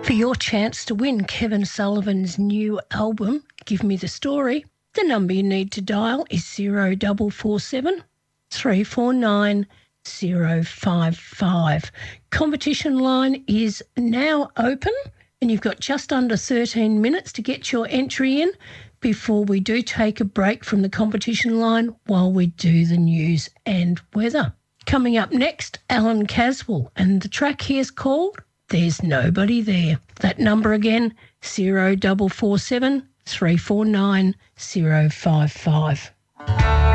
For your chance to win Kevin Sullivan's new album, Give Me the Story, the number you need to dial is 0447 349 055. Competition line is now open and you've got just under 13 minutes to get your entry in before we do take a break from the competition line while we do the news and weather. Coming up next, Alan Caswell, and the track here is called There's Nobody There. That number again, 0447 349 055.